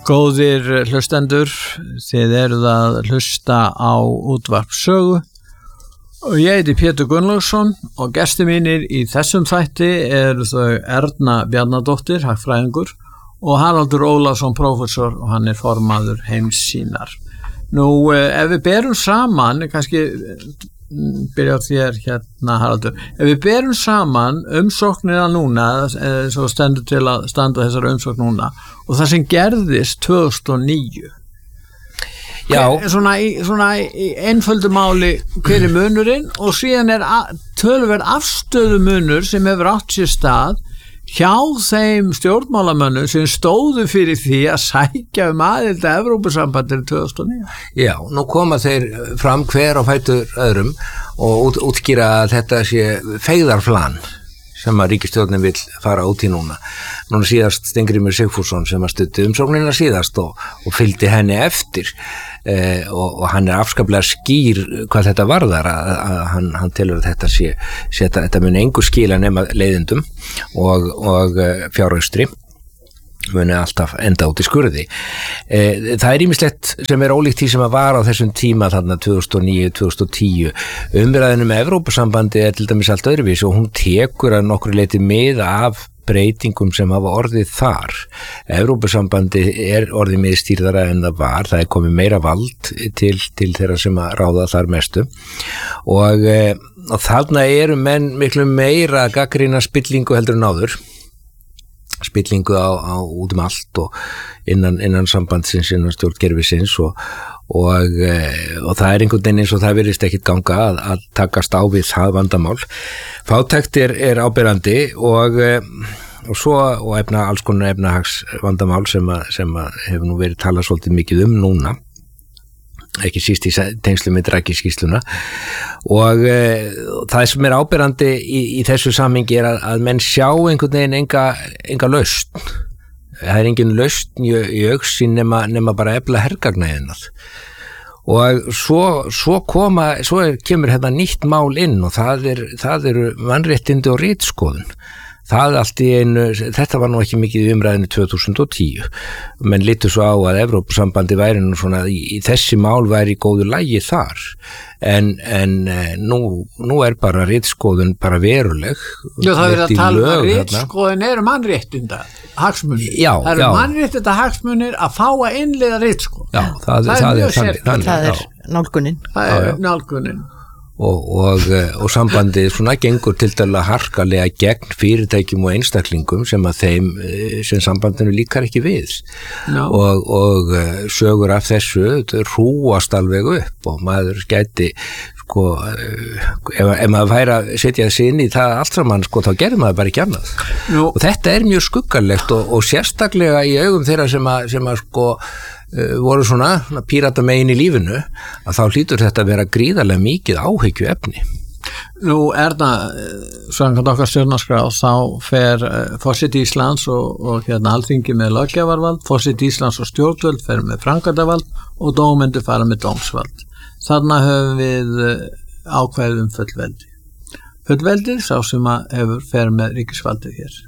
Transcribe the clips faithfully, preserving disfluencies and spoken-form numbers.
Góðir hlustendur, þið eruð að hlusta á útvarp Sögu og ég heiti Pétur Gunnlaugsson og gestir mínir í þessum þætti eru þau Erna Bjarnadóttir, hagfræðingur, og Haraldur Ólafsson, prófessor, og hann er formaður Heimssýnar. Nú, ef við berum saman, kannski byrja á þér hérna Haraldur, ef við berum saman umsóknina núna, svo stendur til að standa þessar umsókn núna, og það sem gerðist tvö þúsund og níu, Já. Svona, í, svona í einföldu máli hver er munurinn, og síðan er töluverð afstöðu munur sem hefur átt sér stað hjá þeim stjórnmálamönnum sem stóðu fyrir því að sækja um aðild að Evrópusambandinu tvö þúsund og níu. Já, nú koma þeir fram hver á fætur öðrum og út, útskýra að þetta sé feigðarflan sem að ríkisstjórnin vill fara út í núna. Núna síðast Steingrímur Sigfússon sem að studdi umsóknina síðast og, og fylgdi henni eftir eh, og, og hann er afskaplega skýr hvað þetta varðar að, að hann, hann telur að þetta sé, sé þetta, þetta muni engu skila nema leiðindum og, og fjárhaustri muni alltaf enda út í skurði. Eh, það er ýmislegt sem er ólíkt því sem að var á þessum tíma þarna tvö þúsund og níu til tvö þúsund og tíu. Umræðinu með Evrópusambandi er til dæmis allt öðruvísi og hún tekur að nokkru leyti mið af breytingum sem hafa orðið þar. Evrópusambandi er orðið miðstýrðara en það var, það er komið meira vald til, til þeirra sem að ráða þar mestu og, eh, og þarna eru menn miklu meira gagnrýna spillingu heldur en áður. Spillingu á, á út um allt og innan, innan sambandsins, innan stjórnkerfisins og, og, og það er einhvern veginn eins og það virðist ekkit ganga að, að takast á við það vandamál. Fátækt er, er áberandi og, og svo og efna, alls konar efnahags vandamál sem, að, sem að hefur nú verið talað svolítið mikið um núna, ekki síst í tengslu með Draghi-skýrsluna og e, það sem er áberandi í, í þessu samhengi er að, að menn sjá einhvern veginn enga, enga lausn. Það er engin lausn í, í augsýn nema, nema bara efla hergagnæðinað og svo, svo koma svo er, kemur hérna nýtt mál inn og það er, það eru mannréttindi og ritskoðun. Það allt í einu, þetta var nú ekki mikið í umræðinu tvö þúsund og tíu, menn litu svo á að Evrópusambandi væri nú svona, í, í þessi mál væri í góðu lagi þar, en, en nú, nú er bara ritskoðun bara veruleg. Já, það er að tala um að ritskoðun eru mannréttinda hagsmunir. Já, það eru mannréttinda hagsmunir að fá að innleiða ritskoðun. Já, það, það, það er þannig. Það er nálgunin. Það er nálgunin. Og, og, og sambandið svona gengur til dæla harkalega gegn fyrirtækjum og einstaklingum sem að þeim sem sambandinu líkar ekki við no. og, og sögur af þessu hrúast alveg upp og maður gæti sko, ef, ef maður væri að setja þessi inn í það allt saman sko, þá gerir maður bara ekki annað no. og þetta er mjög skuggalegt og, og sérstaklega í augum þeirra sem að, sem að sko Uh, voru svona pírata megin í lífinu að þá hlýtur þetta að vera gríðarlega mikið áhyggju efni. Nú er það, samkvæmt okkar stjórnarskrá, þá fer uh, forseti Íslands og, og hérna Alþingi með löggjafarvald, forseti Íslands og stjórnvöld fer með framkvæmdavald og dómendur fara með dómsvald. Þarna höfum við uh, ákvæðið um fullveldi. Fullveldið sá sem að hefur fer með ríkisvaldið hér.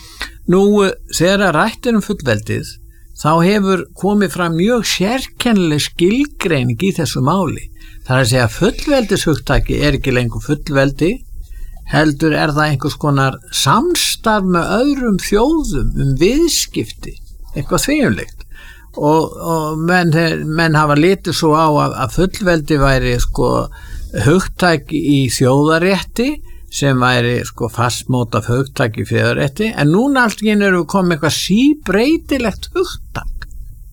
Nú, uh, þegar rættir um fullveldið þá hefur komið fram mjög sérkennileg skilgreining í þessu máli. Það er að segja að fullveldishugtaki er ekki lengur fullveldi, heldur er það einhvers konar samstarf með öðrum þjóðum um viðskipti, eitthvað þvíumlegt. Og, og menn, menn hafa litið svo á að, að fullveldi væri sko hugtaki í þjóðarétti, sem væri sko fastmótað hugtak í þjóðarétti, en núna allt í einu eru komið eitthvað síbreytilegt hugtak.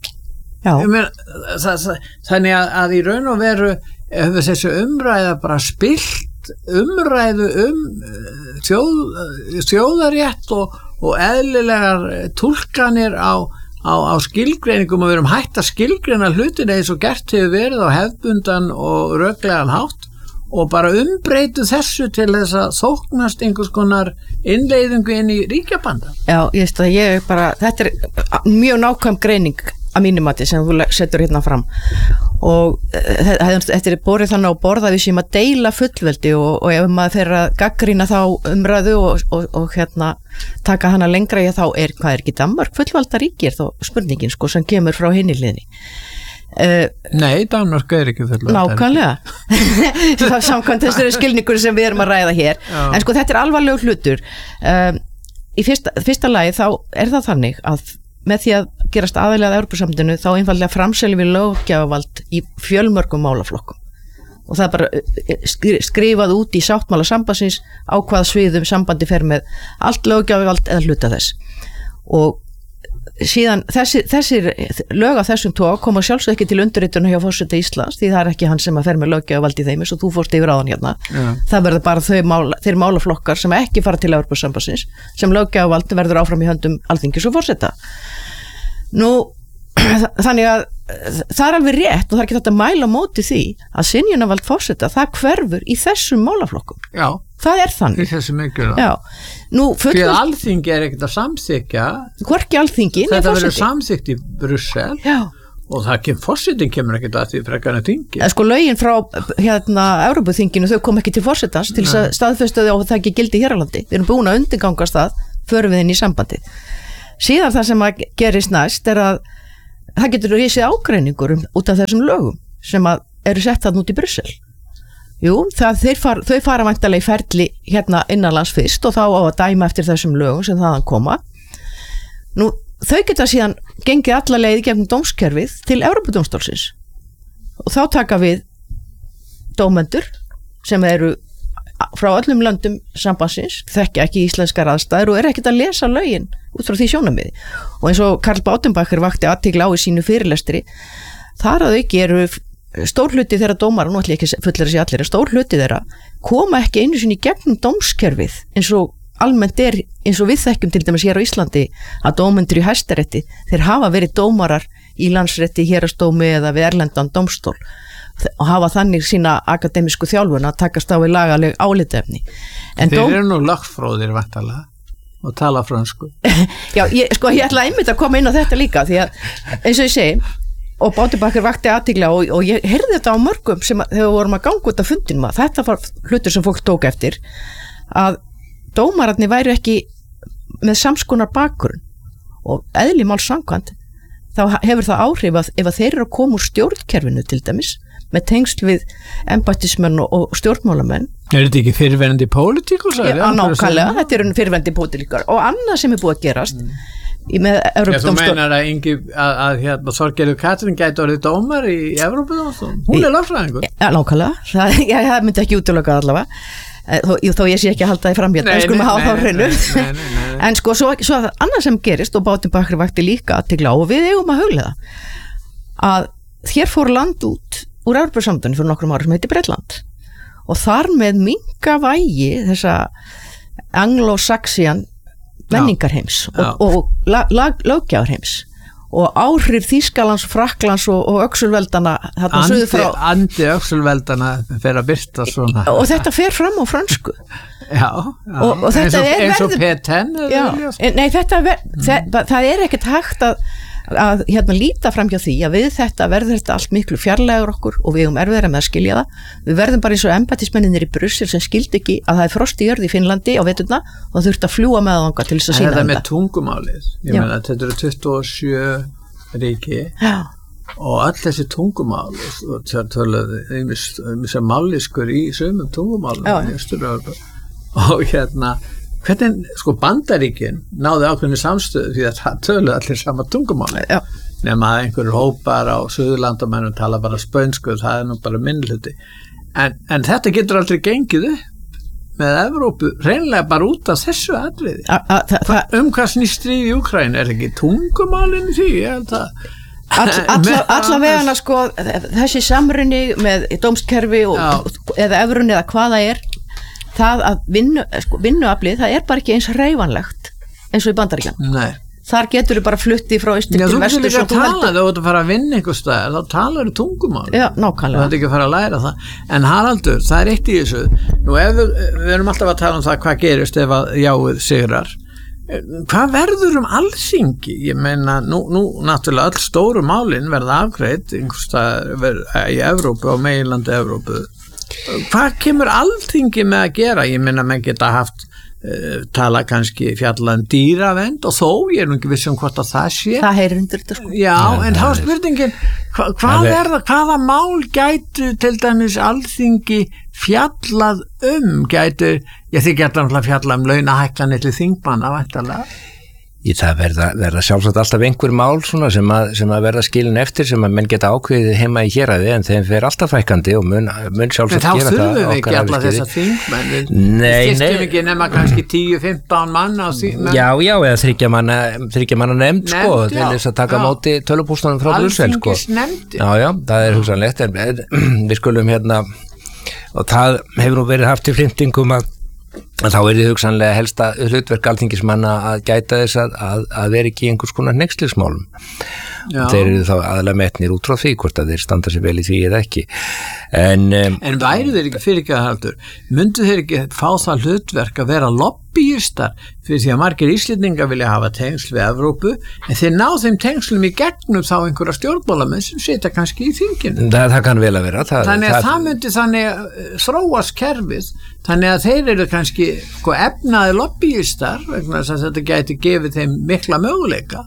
Já. Meina, það, það, þannig að, að í raun og veru hefur þessu umræða bara spilt umræðu um þjóð, þjóðarétt og, og eðlilegar túlkanir á, á, á skilgreiningum og við erum hætt að skilgreina hlutina eins og gert hefur verið á hefðbundan og röglegan hátt og bara umbreytu þessu til þess að þóknast einhvers konar innleiðingu inn í ríkjabanda. Já, ég veist að ég bara, þetta er mjög nákvæm greining að mínum mati sem þú setur hérna fram og þetta er borið þannig á borða við sem að deila fullveldi og, og ef maður fer að gagnrýna þá umræðu og, og, og hérna taka hana lengra í þá er, hvað er ekki Danmörk fullvalda ríki er þá spurningin sko sem kemur frá hinni hliðinni. Uh, Nei, Danmörk er ekki fullvalda nákvæmlega það er samkvæmt þessari skilningur sem við erum að ræða hér Já. En sko þetta er alvarlegur hlutur um, í fyrsta, fyrsta lagi þá er það þannig að með því að gerast aðilega að Evrópusambandinu þá einfaldlega framseljum við löggjafavald í fjölmörgum málaflokkum og það er bara skrifað út í sáttmála sambandsins á hvaða sviðum sambandi fer með allt löggjafavald eða hluta þess og síðan þessir, þessir lög af þessum tók koma sjálfsög ekki til undirritun hjá forseta Íslands því það er ekki hann sem að fer með löggjafavald í þeim eins og þú fórst yfir áðan hérna Já. Það verður bara þau mála, þeir málaflokkar sem ekki fara til Evrópusambandsins sem löggjafavald verður áfram í höndum Alþingis og forseta nú þannig að það er alveg rétt og það er ekki þetta að mæla móti því að synjunarvald forseta það hverfur í þessum málaflokkum Já, það er þannig í þessu mikilvæg Já, nú Því fullvöld að Alþingi er ekkert að samþykja hvorki Alþingi né Þetta verður forseti samþykkt í Brussel Já og það kem, forsetin kemur ekkert að því frekar en þingi Sko lögin frá hérna Evrópuþinginu þau kom ekki til forsetans til þess að staðfesta þau og það ekki gildi hér á landi við erum búin að undirgangast það förum við inn í sambandi síðan það sem að gerist næst er að það getur risið ágreiningur um, út af þessum lögum sem að eru sett þarna út í Brussel Jú, það, far, þau fara væntanlega í ferli hérna innanlands fyrst og þá á að dæma eftir þessum lögum sem þaðan koma Nú, þau geta síðan gengið alla leið í gegnum dómskerfið til Evrópudómstólsins og þá taka við dómendur sem eru frá öllum löndum sambandsins, þekkja ekki íslenskar aðstæður og er ekkert að lesa lögin út frá því sjónarmiði og eins og Karl Bautenbacher vakti athygli á í sínu fyrirlestri þar að auki eru stór hluti þeirra dómara, nú ætlum ég ekki fullir að sé allir stór hluti þeirra koma ekki einu sinni í gegnum dómskerfið eins og almennt er eins og við þekkjum til dæmis hér á Íslandi að dómendur í Hæstarétti þeir hafa verið dómarar í landsrétti, héraðsdómi eða við erlendan dómstól og hafa þannig sína akademísku þjálfun að takast á við lagaleg álitaefni Þeir dóm... eru nú lögfróðir væntanlega og tala fransku Já, ég, sko ég ætla einmitt að koma inn á þetta líka því að eins og ég segi og Bautenbacher vakti athygli og, og ég heyrði þetta á mörgum sem að, þegar við vorum að ganga út af fundinum að þetta var hlutur sem fólk tók eftir að dómararnir væru ekki með samskonar bakgrunn og eðli máls samkvæmt þá hefur það áhrif að ef að þeir eru að koma úr stjórnkerfinu til dæmis með tengsl við embættismenn og, og stjórnmálamenn Er þetta ekki fyrirverandi pólitíkus? Já, nákvæmlega, þetta eru fyrirverandi pólitíkar og annað sem er búið að gerast mm. í með Evrópudómstól Þú meinar að, Ingi, að, að hérna, Þorgerður Katrín gæti orðið dómar í Evrópudómstól hún er lögfræðingur Já, nákvæmlega, það, já, það myndi ekki útilokað allavega þó, þó ég sé ekki að halda því fram hérna en skulum að hafa þá hreinu en sko, svo, svo annað sem gerist og Bautenbacher vakti líka til glá og við eigum að huglega að hér fór land út úr Evrópusambandinu fyrir nokkrum árum sem heitir Bretland og þar með minnka vægi þessa anglo-saxian menningarheims Já. og, og la, la, löggjafarheims og áhrif Þýskalands, Frakklands og, og öxulveldana þarna suður frá Andi öxulveldana fer að byrta svona og þetta fer fram á fransku Já, já. Og, og þetta eins og, er eins og verður- P tíu Já, nei þetta ver, mm. það, það er ekkert hægt að, að hérna líta fram hjá því að við þetta verður þetta allt miklu fjarlægur okkur og við eigum erfiðara með að skilja það við verðum bara eins og embættismenninir í Brussel sem skildi ekki að það er frost í jörð í Finnlandi á veturna og það þurfti að fljúga með þangað til þess að sína Þetta þetta með tungumálið ég Já. meina þetta eru tuttugu og sjö ríki Já, og öll þessi tungumál og það töluðu ýmissa mállýskur í sömum tungumálum Já. í Austur-Evrópu og hérna hvernig sko Bandaríkin náðu ákveðinu samstöðu því að það töluðu allir sama tungumáli já, nema að einhverjur hópar á Suðurlandamennum tala bara spönsku það er nú bara minnluti en, en þetta getur aldrei gengið upp með Evrópu reynlega bara út af þessu atriði a, a, þa, þa, um hvað snýst stríð í Úkraínu er ekki tungumálinn í því ég held að all, alla, alla vegana sko þessi samrunni með dómskerfi og, Já. eða evrunni eða hvað það er það að vinnu, sko, vinnuaflið það er bara ekki eins hreyfanlegt eins og í Bandaríkjunum Nei. þar getur þú bara flutti frá austur Já, til þú getur vestur líka að tala þegar þú ert að fara að vinna einhver staðar, þá talar þú tungumál Já, þú nákvæmlega ert ekki að fara að læra það en Haraldur, það er eitt í þessu nú ef við, við erum alltaf að tala um það hvað gerist ef að jáið sigrar hvað verður um Alþingi? Ég meina, nú, nú náttúrulega öll stóru málin verða afgreitt einhverstað í Evrópu og meginlandi Evrópu. Hvað kemur Alþingi með að gera? Ég meina, menn geta haft uh, tala kannski fjalla um dýravend og þó, ég er nú ekki viss um hvort að það sé. Það heyrir undir þetta sko. Já, ja, en þá er spurningin, hva, hvað er það, hvaða mál gætu til dæmis Alþingi fjallað um, gætu, ég þið geta náttúrulega fjallað um launahækkanir til þingmanna, væntanlega. Í það verða, verða sjálfsagt alltaf einhver mál svona sem að, sem að verða skilin eftir sem að menn geta ákveðið heima í héraði en þeim fer alltaf fækkandi og mun, mun sjálfsagt gera það. En þá þurfum við ekki alla þessa þingmenn, við fyrstum ekki nema kannski tíu til fimmtán mann á þingmenn. Já, já, eða þriggja manna, þriggja manna nefnd, nefnd sko, til þess að taka já. Móti tölvupústunum frá Brussel sko. Alþingis nefnd. Já, já, það er hugsanlegt, en við skulum hérna, og það hefur nú verið haft í flimtingum að En þá er þið hugsanlega helsta hlutverk alþingismanna að gæta þess að, að, að vera ekki í einhvers konar hneykslismálum. Þeir eru þá aðalega metnir út frá því hvort að þeir standa sér vel í því eða ekki. En, um, en væri þeir ekki fyrir ekki að haldur? Myndu þeir ekki fá það hlutverk að vera lobbyistar fyrir því að margir Íslendingar vilja hafa tengsl við Evrópu en þeir ná þeim tengslum í gegnum þá einhverja stjórnmálamenn sem setja kannski í þinginu. Það, það kann vel að vera. Það, þannig að það, það myndi þannig þróast kerfið þannig að þeir eru kannski sko, efnaði lobbyistar vegna þess að þetta gæti gefið þeim mikla möguleika.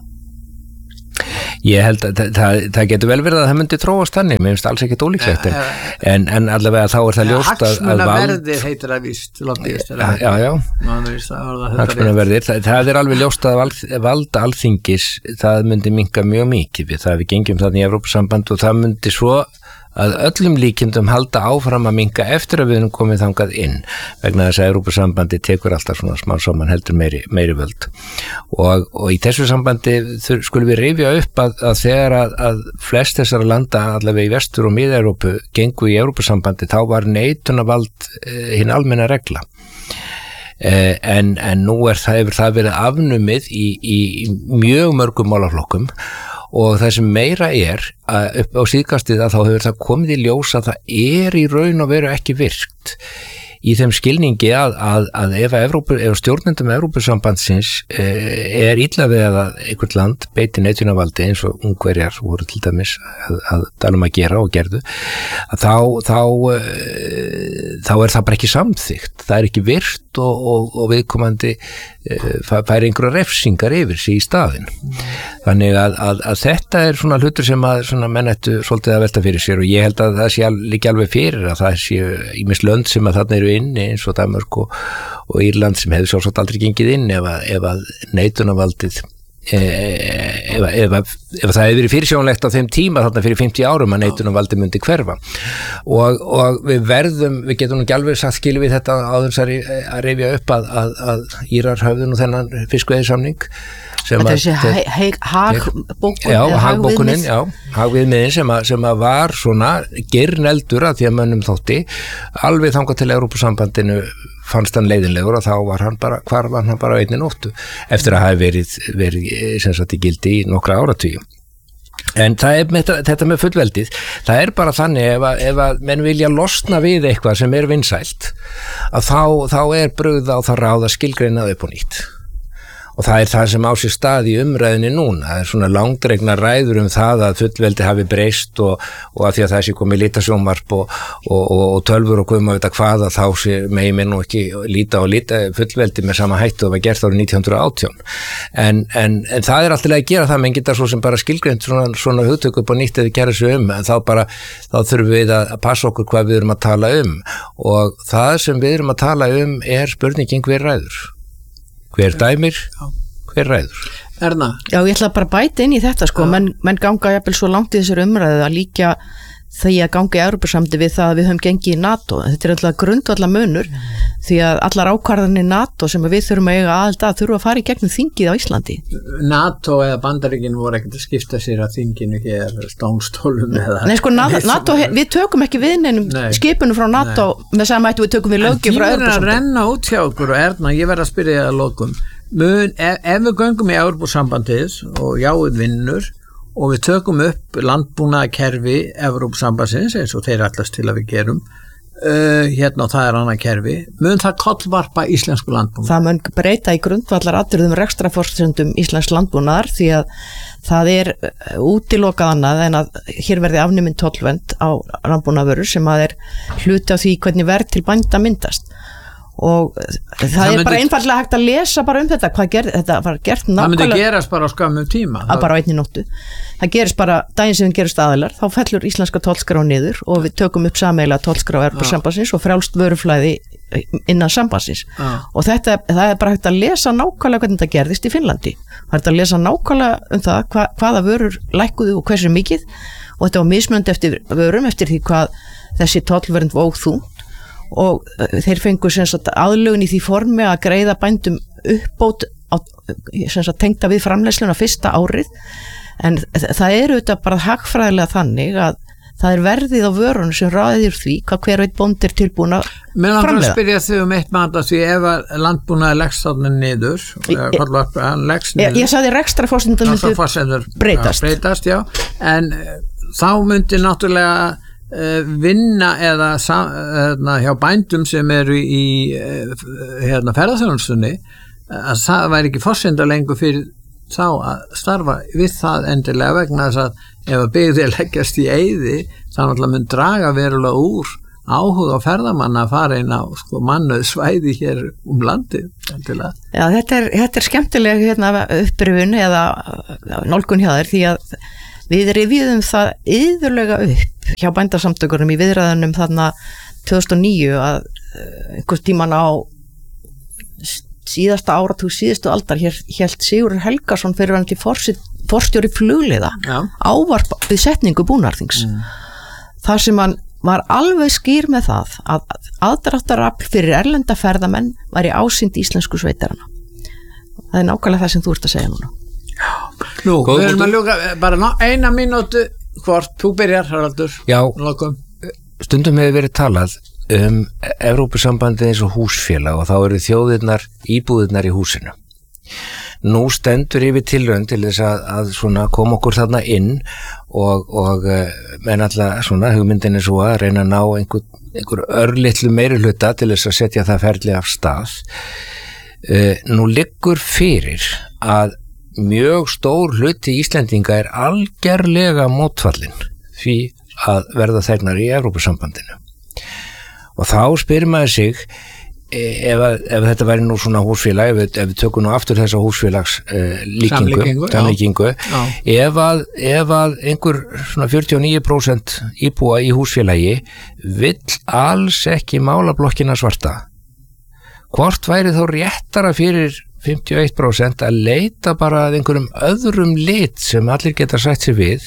Ég held að það, það, það getur vel verið að það myndi þróast þannig, mér finnst alls ekkert ólíklegt en, en, en allavega þá er það ljóst að, að vald... Hagsmunaverðir heitir það víst, lobbyistar. Já, já, hagsmunaverðir, það, það er alveg ljóst að vald, valda alþingis, það myndi minnka mjög mikið við það við gengjum þannig í Evrópusamband og það myndi svo að öllum líkindum halda áfram að minnka eftir að við erum komið þangað inn vegna þess að Evrópusambandi tekur alltaf svona smá saman heldur meiri, meiri völd og, og í þessu sambandi skulum við rifja upp að, að þegar að, að flest þessara landa allavega í vestur og mið-Evrópu gengu í Evrópusambandi þá var neitunarvald eh, hinn almenna regla eh, en, en nú er það, hefur það verið afnumið í, í, í mjög mörgum málaflokkum og það sem meira er að upp á síðkastið að þá hefur það komið í ljós að það er í raun og veru ekki virkt í þeim skilningi að, að, að ef, Evrópu, ef stjórnendum Evrópusambandsins eh, er illa við að einhvert land beiti neitunarvaldi eins og Ungverjar voru til dæmis að, að tala um að gera og gerðu að þá, þá, eh, þá er það bara ekki samþykkt, það er ekki virt og, og, og viðkomandi eh, færi einhverja refsingar yfir sig í staðinn. Mm. Þannig að, að, að þetta er svona hlutur sem að svona mennettu svolítið að velta fyrir sér og ég held að það sé líka alveg fyrir að það sé ýmis lönd sem að þarna eru inni eins og Danmörk og, og Írland sem hefur sjálfsagt aldrei gengið inn ef að, ef að neitunarvaldið e, ef, ef, ef, ef það hefur verið fyrirsjónlegt á þeim tíma þarna fyrir fimmtíu árum að neitunarvaldið myndi hverfa og, og við verðum, við getum ekki alveg sagt skilur við þetta áður að, að rifja upp að, að, að Írar höfðu nú þennan fiskveiðisamning Þetta er þessi hagbókun Já, hagbókunin, já, hagviðmiðin sem, sem að var svona girneldur að því að mönnum þótti alveg þangað til Evrópusambandinu fannst hann leiðinlegur og þá var hann bara, hvar var hann bara á einni nóttu eftir að hafa verið, verið sem sagt í gildi í nokkra áratugum. En það er með, þetta með fullveldið, það er bara þannig ef að, ef að menn vilja losna við eitthvað sem er vinsælt að þá, þá er brugð á það ráð að skilgreina upp á nýtt. Og það er það sem á sér stað í umræðinni núna. Það er svona langdregna ræður um það að fullveldi hafi breyst og, og að því að það sé komið lítasjónvarp og, og, og, og tölfur og guðum að vita hvað að þá sé megi minn og ekki líta og líta fullveldi með sama hættu og var gert árið nítján hundruð og átján. En, en, en það er alltaf að gera það, menn geta svo sem bara skilgreint svona, svona hugtök upp á nýtt eða gera sig um, en þá bara, þá þurfum við að passa okkur hvað við erum að tala um og það sem við erum að tala um er spurningin hver ræður. Hver dæmir, hver ræður? Erna? Já, ég ætla bara að bæta inn í þetta sko, menn, menn ganga jafnvel svo langt í þessari umræðu að líka því að ganga í Evrópusamdi við það að við höfum gengið í NATO. Þetta er alltaf grundvallar munur því að allar ákvarðanir NATO sem við þurfum að eiga aðild að þurfa að fara í gegnum þingið á Íslandi. NATO eða Bandaríkin voru ekkert að skipta sér að þinginu hér stónstólum eða... Nei sko, NATO, við tökum ekki við neinum skipunum frá NATO Nei. Með sama hættu við tökum við löggjöf frá Evrópusamdi. En tímur að renna út hjá okkur og Erna, ég verð að spyrja það að lokum. Mun, ef, ef við göngum í Evrópusambandið og jáuð vinnur og við tökum upp landbúnaðarkerfi Evrópusambandsins eins og þeir allast til að við gerum uh, hérna og það er annað kerfi, mun það kollvarpa íslensku landbúnaði? Það mun breyta í grundvallar atriðum rekstrarforsendum íslensk landbúnaðar því að það er útilokað annað en að hér verði afnumin tollvernd á landbúnaðarvörur sem að er hluti af því hvernig verð til bænda myndast og það, það er myndi, bara einfallega hægt að lesa bara um þetta hvað gerð, þetta var gert nákvæmlega það myndi gerast bara á skömmum tíma að bara á einni nóttu það gerist bara daginn sem við gerist aðilar þá fellur íslenska tollskrá niður og við tökum upp sameiginlega tollskrá Evrópusambandsins og frjálst vöruflæði innan sambandsins Já. Og þetta það er bara hægt að lesa nákvæmlega hvernig þetta gerðist í Finnlandi það er hægt að lesa nákvæmlega um það hva, hvaða vörur lækkuðu og hversu mikið og þetta var mismunandi eftir vörum eftir því hvað þessi tollvernd vóg þungt og þeir fengu aðlögun í því formi að greiða bændum uppbót á, tengda við framleiðsluna fyrsta árið en það er auðvitað bara hagfræðilega þannig að það er verðið á vörunum sem ráðir því hvað hver veit bóndi er tilbúin að framleiða. Mér langar að spyrja þig um eitt manda því ef að landbúnaði leggst þarna niður, hann leggst niður. Ég, ég sagði rekstrarforsendum myndu breytast. Já, breytast, já, en þá myndi náttúrulega uh, vinna eða uh, hjá bændum sem eru í uh, hérna, ferðarþjónustunni að það væri ekki forsenda lengur fyrir þá að starfa við það endilega vegna þess að ef að byggðir leggjast í eyði þá náttúrulega mun draga verulega úr áhuga á ferðamanna að fara inn á sko, mannuð svæði hér um landi endilega. Já, þetta er, þetta er skemmtileg hérna, upprifun eða nálgun hjá þér því að við rifjuðum það yðurlega upp hjá bændasamtökurum í viðræðunum þarna tvö þúsund og níu að einhvers tíman á síðasta áratug síðustu aldar hér hélt Sigurður Helgason fyrir hann til forstjóri flugliða ávarp við setningu búnaðarþings mm. þar sem hann var alveg skýr með það að aðdráttarafl fyrir erlenda ferðamenn var í ásýnd íslensku sveitarana. Það er nákvæmlega það sem þú ert að segja núna. Nú, Góð, við erum að ljúka bara ná, eina mínútu hvort, þú byrjar Haraldur. Já, Lokum. Stundum hefur verið talað um Evrópusambandið eins og húsfélag og þá eru þjóðirnar, íbúðirnar í húsinu. Nú stendur yfir tilraun til þess að, að svona koma okkur þarna inn og, og menn alltaf svona hugmyndin er svo að reyna að ná einhver, einhver örlitlu meiri hluta til þess að setja það ferli af stað. Uh, nú liggur fyrir að mjög stór hluti Íslendinga er algerlega mótfallin því að verða þegnar í Evrópusambandinu. Og þá spyrir maður sig ef, að, ef þetta væri nú svona húsfélag, ef við, ef við tökum nú aftur þessa húsfélags uh, líkingu, samlíkingu, ef að, ef að einhver svona fjörutíu og níu prósent íbúa í húsfélagi vill alls ekki mála blokkina svarta, hvort væri þá réttara fyrir fimmtíu og eitt prósent að leita bara að einhverjum öðrum lit sem allir geta sætt sig við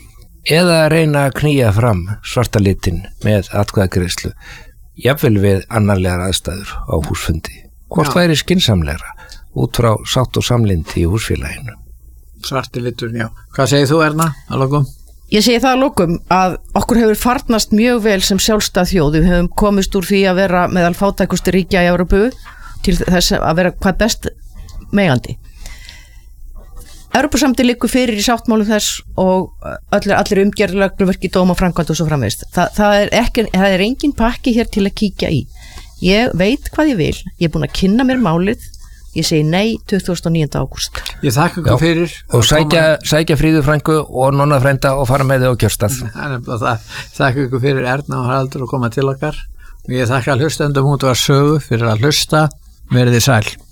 eða að reyna að knýja fram svarta litin með atkvæðagreiðslu jafnvel við annarlegar aðstæður á húsfundi. Hvort væri skynsamlegra út frá sátt og samlyndi í húsfélaginu? Svarti litur, já. Hvað segir þú, Erna, að lokum? Ég segi það að lokum að okkur hefur farnast mjög vel sem sjálfstæð þjóð. Við hefum komist úr því að vera meðal fátækustu ríkja í Evrópu til þess að vera hvað best megandi. Evrópusambandið liggur fyrir í sáttmálum þess og allir, allir umgjörðulegluverki, dóma, framkvæmd og svo framvegis. Þa, það, er ekki, það er engin pakki hér til að kíkja í. Ég veit hvað ég vil, ég er búin að kynna mér málið, ég segi nei tuttugasta og níunda ágúst. Ég þakka ykkur fyrir. Og sækja, sækja Fríðu frængu og nonna frænda og fara með þau á kjörstað. Þakka ykkur fyrir Erna og Haraldur að koma til okkar. Og ég þakka hlustendum út var sögu fyrir að hlusta, verið þið sæl.